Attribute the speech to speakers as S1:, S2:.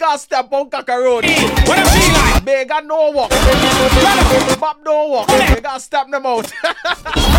S1: gotta step on Kakaroo.
S2: What I feel like?
S1: Big and no walk. Bob don't walk. You gotta step them out.